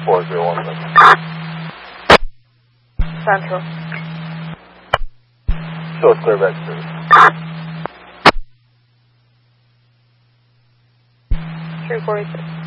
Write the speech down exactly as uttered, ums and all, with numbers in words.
four zero one seven. Central. Show us clear back service. three forty-six.